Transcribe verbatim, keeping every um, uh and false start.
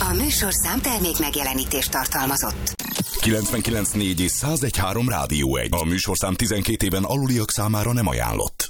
A műsorszám termék megjelenítést tartalmazott. kilencvenkilenc négy és száz egy három Rádió egy. A műsorszám tizenkét éven aluliak számára nem ajánlott.